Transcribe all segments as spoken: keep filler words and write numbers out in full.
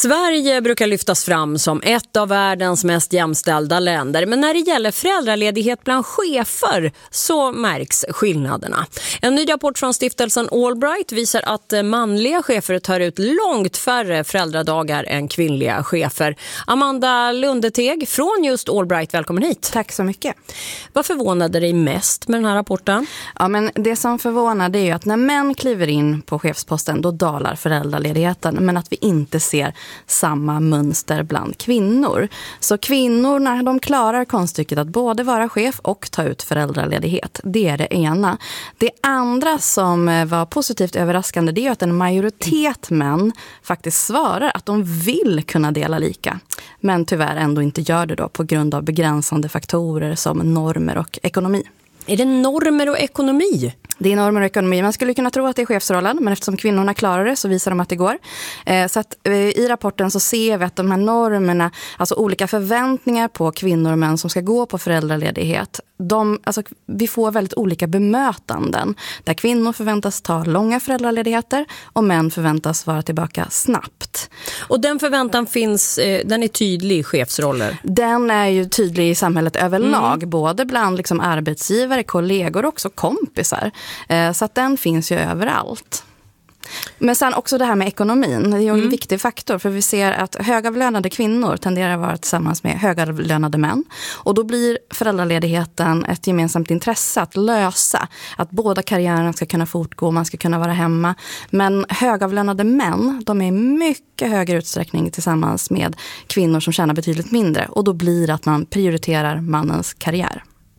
Sverige brukar lyftas fram som ett av världens mest jämställda länder, men när det gäller föräldraledighet bland chefer så märks skillnaderna. En ny rapport från stiftelsen Allbright visar att manliga chefer tar ut långt färre föräldradagar än kvinnliga chefer. Amanda Lundeteg från just Allbright, välkommen hit. Tack så mycket. Vad förvånade dig mest med den här rapporten? Ja, men det som förvånar är ju att när män kliver in på chefsposten då dalar föräldraledigheten, men att vi inte ser samma mönster bland kvinnor. Så kvinnorna, de klarar konststycket att både vara chef och ta ut föräldraledighet. Det är det ena. Det andra som var positivt överraskande, det är att en majoritet män faktiskt svarar att de vill kunna dela lika. Men tyvärr ändå inte gör det då på grund av begränsande faktorer som normer och ekonomi. Är det normer och ekonomi? Det är normer och ekonomi. Man skulle kunna tro att det är chefsrollen, men eftersom kvinnorna klarar det så visar de att det går. Eh, så att, eh, i rapporten så ser vi att de här normerna, alltså olika förväntningar på kvinnor och män som ska gå på föräldraledighet, de, alltså, vi får väldigt olika bemötanden. Där kvinnor förväntas ta långa föräldraledigheter och män förväntas vara tillbaka snabbt. Och den förväntan finns, eh, den är tydlig i chefsroller? Den är ju tydlig i samhället överlag, mm. både bland liksom, arbetsgivare, kollegor och också kompisar. Så att den finns ju överallt. Men sen också det här med ekonomin. Det är ju en mm. viktig faktor, för vi ser att högavlönade kvinnor tenderar att vara tillsammans med högavlönade män. Och då blir föräldraledigheten ett gemensamt intresse att lösa. Att båda karriärerna ska kunna fortgå, man ska kunna vara hemma. Men högavlönade män, de är i mycket högre utsträckning tillsammans med kvinnor som tjänar betydligt mindre. Och då blir det att man prioriterar mannens karriär.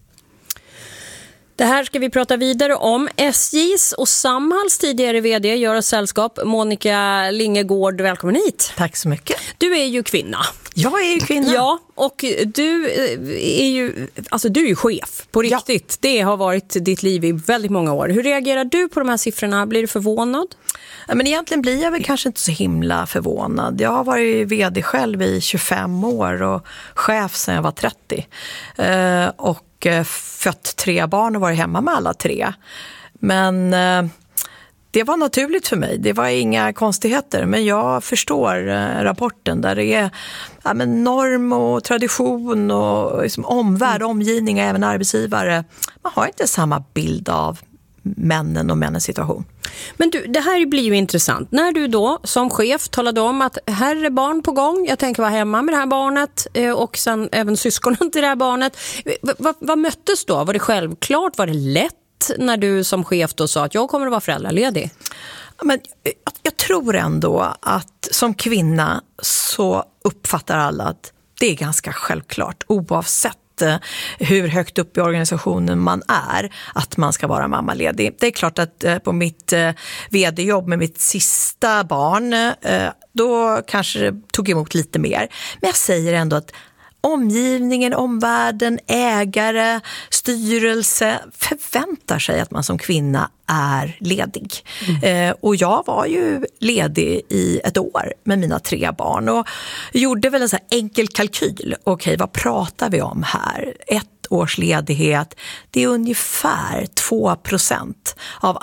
Det här ska vi prata vidare om. S J:s och Samhalls tidigare vd gör oss sällskap. Monica Lingegård, välkommen hit. Tack så mycket. Du är ju kvinna. Jag är ju kvinna. Ja, och du är ju, alltså du är ju chef på riktigt. Ja. Det har varit ditt liv i väldigt många år. Hur reagerar du på de här siffrorna? Blir du förvånad? Ja, men egentligen blir jag väl kanske inte så himla förvånad. Jag har varit vd själv i tjugofem år och chef sedan jag var trettio. Eh, och fött tre barn och varit hemma med alla tre. Men eh, det var naturligt för mig. Det var inga konstigheter. Men jag förstår eh, rapporten där det är ja, men norm och tradition och liksom, omvärld, mm. omgivning och även arbetsgivare. Man har inte samma bild av männen och männens situation. Men du, det här blir ju intressant. När du då som chef talade om att här är barn på gång, jag tänker vara hemma med det här barnet och sen även syskonen till det här barnet. V- vad, vad möttes då? Var det självklart? Var det lätt när du som chef då sa att jag kommer att vara föräldraledig? Men jag, jag tror ändå att som kvinna så uppfattar alla att det är ganska självklart oavsett hur högt upp i organisationen man är, att man ska vara mammaledig. Det är klart att på mitt vd-jobb med mitt sista barn, då kanske det tog emot lite mer. Men jag säger ändå att omgivningen, omvärlden, ägare, styrelse förväntar sig att man som kvinna är ledig. Mm. Eh, och jag var ju ledig i ett år med mina tre barn och gjorde väl en så här enkel kalkyl. Okej, vad pratar vi om här? Ett års ledighet, det är ungefär två procent av